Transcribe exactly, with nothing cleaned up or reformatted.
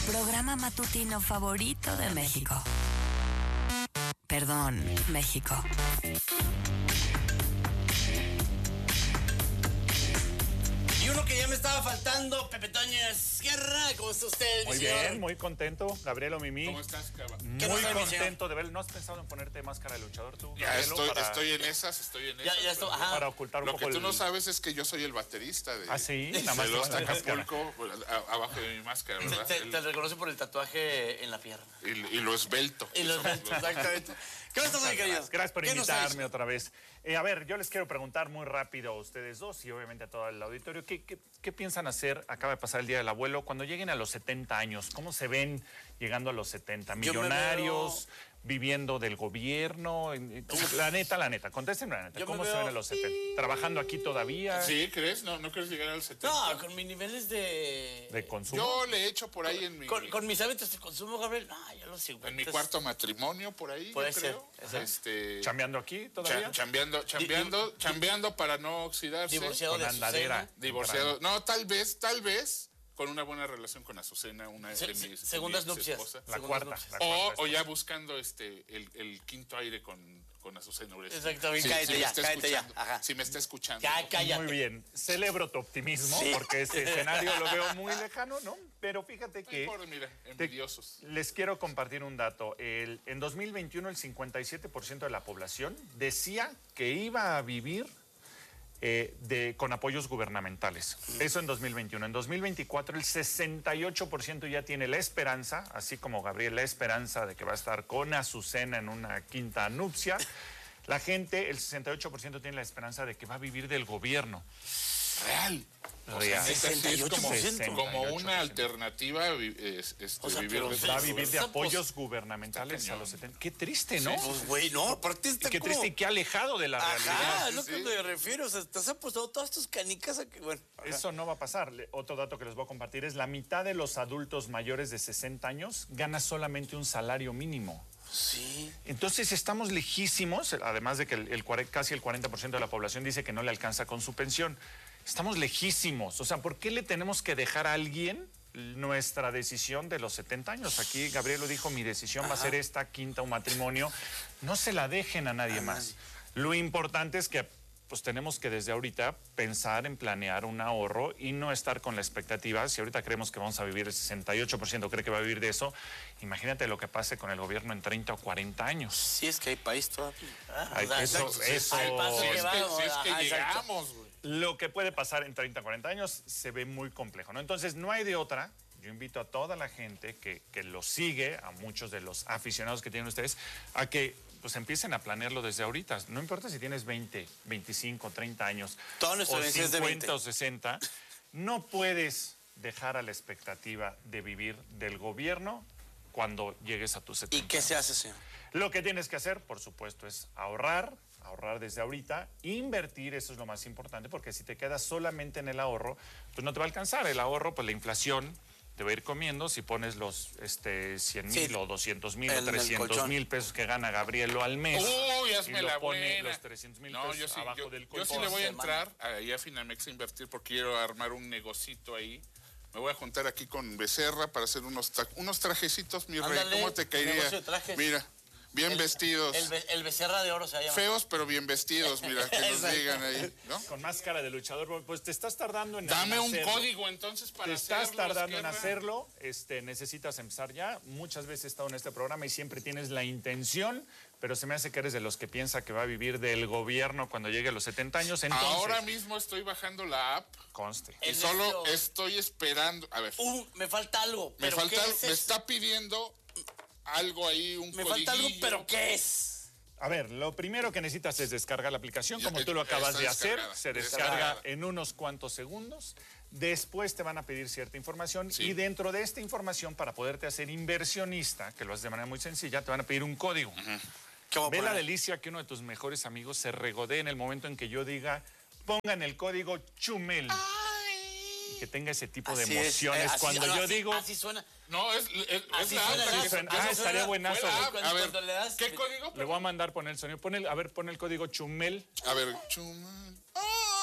programa matutino favorito de México. Perdón, México. Y uno que ya me estaba faltando, Pepe Toño Sierra. ¿Cómo está usted, Muy mi señor? bien, muy contento. Gabriel Mimi. ¿Cómo estás, Cava? Muy ¿Qué pasa, mi contento de ver. ¿No has pensado en ponerte máscara de luchador tú, Ya Gabrielo, estoy, para, estoy en esas, estoy en Ya, esas. ya estoy, pero ajá. para ocultar un Lo poco que tú el... no sabes es que yo soy el baterista de, Ah, sí, nada de más Los con la máscara. Acapulco, bueno, a- abajo de mi máscara, Te, ¿verdad? te, El- te reconoce por el tatuaje en la pierna. y, y lo esbelto. Y los Somos los- exactamente. ¿Qué me estás ahí, querido? Gracias por ¿Qué nos invitarme traes? otra vez. Eh, a ver, yo les quiero preguntar muy rápido a ustedes dos y obviamente a todo el auditorio, ¿qué, qué, qué piensan hacer? Acaba de pasar el Día del Abuelo. Cuando lleguen a los setenta años, ¿cómo se ven llegando a los setenta? Yo me ¿Millonarios? veo- ¿Viviendo del gobierno? La neta, la neta, contéstenme la neta. Yo me ¿Cómo se veo- ven a los setenta? ¿Trabajando aquí todavía? ¿Sí? ¿Crees? ¿No, ¿No quieres llegar al setenta? No, con mis niveles de... ¿De consumo? Yo le echo por ahí en mi, Con, con mis hábitos de consumo, Gabriel, no, ya los cincuenta. en mi cuarto matrimonio, por ahí, Puede yo ser, creo. exacto. Este, ¿Chambeando aquí todavía? cha- chambeando, chambeando, chambeando para no oxidarse. Divorciado Con de andadera. Azucena. Divorciado. No, tal vez, tal vez con una buena relación con Azucena, una Se- de se- mis segundas mi nupcias. exesposa. La Segundas cuarta. nupcias. La O, cuarta o está. ya buscando este el, el quinto aire con, con Azucena Uresti. Exactamente, Sí, cállate me ya, está cállate ya, escuchando, ajá. Si me está escuchando. Ya, cállate. Muy bien, celebro tu optimismo Sí. porque ese escenario lo veo muy lejano, ¿no? Pero fíjate Ay, que pobre, mira, te- envidiosos. les quiero compartir un dato. El, en dos mil veintiuno el cincuenta y siete por ciento de la población decía que iba a vivir eh, de, con apoyos gubernamentales. Eso en dos mil veintiuno. En dos mil veinticuatro el sesenta y ocho por ciento ya tiene la esperanza, así como Gabriel, la esperanza de que va a estar con Azucena en una quinta nupcia. La gente, el sesenta y ocho por ciento tiene la esperanza de que va a vivir del gobierno. Real. O sea, Real. neta, sí es sesenta y ocho como, por ciento. como una alternativa vi- es- este, O sea, vivir pero de Va a eso. vivir de Está apoyos pos- gubernamentales está a los cañón. setenta. Qué triste, ¿no? Pues, güey, no, aparte Y está qué como... triste y qué alejado de la Ajá, realidad. es lo Sí, que sí. me refiero. O sea, te has apostado todas tus canicas a que, bueno... ajá. Eso no va a pasar. Le- Otro dato que les voy a compartir es la mitad de los adultos mayores de sesenta años gana solamente un salario mínimo. Sí. Entonces estamos lejísimos, además de que el, el cuare- casi el cuarenta por ciento de la población dice que no le alcanza con su pensión. Estamos lejísimos. O sea, ¿por qué le tenemos que dejar a alguien nuestra decisión de los setenta años? Aquí Gabriel lo dijo, mi decisión va a ser esta, quinta, un matrimonio. No se la dejen a nadie más. Lo importante es que pues tenemos que desde ahorita pensar en planear un ahorro y no estar con la expectativa. Si ahorita creemos que vamos a vivir, el sesenta y ocho por ciento cree que va a vivir de eso, imagínate lo que pase con el gobierno en treinta o cuarenta años. Sí, es que hay país todavía. Ah, Ay, o sea, eso- exacto. eso- Al paso Si que es va, que, si es que ajá, exacto. llegamos, güey. Lo que puede pasar en treinta, cuarenta años se ve muy complejo, ¿no? Entonces, no hay de otra. Yo invito a toda la gente que, que lo sigue, a muchos de los aficionados que tienen ustedes, a que pues empiecen a planearlo desde ahorita. No importa si tienes veinte, veinticinco, treinta años, Toda nuestra o herencia es de cincuenta veinte. o sesenta, no puedes dejar a la expectativa de vivir del gobierno cuando llegues a tus setenta. ¿Y qué se hace, señor? Lo que tienes que hacer, por supuesto, es ahorrar, ahorrar desde ahorita, invertir, eso es lo más importante, porque si te quedas solamente en el ahorro, pues no te va a alcanzar. El ahorro, pues la inflación te va a ir comiendo si pones los este, cien mil Sí. o doscientos mil En o el trescientos colchón. mil pesos que gana Gabrielo al mes. Uy, y hazme lo la pone buena. los trescientos mil No, pesos yo sí, abajo yo, del yo colchón. sí le voy a semana. entrar ahí a Finamex a invertir porque quiero armar un negocito ahí. Me voy a juntar aquí con Becerra para hacer unos, tra- unos trajecitos, mi rey. Ándale, ¿Cómo te caería? negocio de trajes. Mira, bien El- vestidos. El, be- el becerra de oro se llama. Feos, pero bien vestidos, mira, que nos Exacto. digan ahí, ¿no? Con máscara de luchador, pues te estás tardando en Dame un hacerlo. código entonces para Te estás hacerlos, tardando en Guerra. hacerlo, este, necesitas empezar ya. Muchas veces he estado en este programa y siempre tienes la intención, pero se me hace que eres de los que piensa que va a vivir del gobierno cuando llegue a los setenta años. Entonces, Ahora mismo estoy bajando la app conste. y En solo esto- estoy esperando. A ver, Uh, me falta algo. me ¿Pero falta, qué es me eso? está pidiendo algo ahí, un Me falta algo, codiguillo. pero ¿qué es? A ver, lo primero que necesitas es descargar la aplicación, Ya, como tú lo está acabas de hacer. descargada, Se descargada. descarga en unos cuantos segundos. Después te van a pedir cierta información Sí. y dentro de esta información, para poderte hacer inversionista, que lo haces de manera muy sencilla, te van a pedir un código. ¿Qué voy a Ve la poner? delicia que uno de tus mejores amigos se regodee en el momento en que yo diga, pongan el código Chumel. Y que tenga ese tipo de Así es, emociones. eh, así- Cuando no, yo así- digo, Así suena. No, es, es, es Así la suena, app ¿no? que- suena- que- ah, Así estaría suena. buenazo. Fue la app. Cuando- A ver, cuando le das- ¿qué código? le voy a mandar poner el sonido. Pon el- a ver, pon el código Chumel. A ver, Chumel.